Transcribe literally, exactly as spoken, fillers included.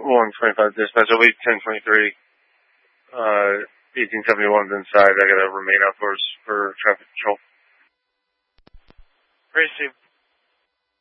one twenty-five dispatch, I'll leave ten twenty-three. Uh, eighteen seventy-one's inside. I gotta remain outdoors for traffic control. Racing